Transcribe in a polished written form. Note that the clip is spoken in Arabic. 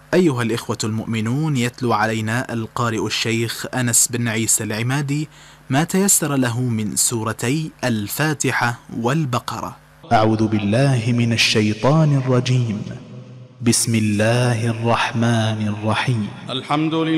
أيها الإخوة المؤمنون، يتلو علينا القارئ الشيخ أنس بن عيسى العمادي ما تيسر له من سورتي الفاتحة والبقرة. أعوذ بالله من الشيطان الرجيم. بسم الله الرحمن الرحيم. الحمد لله.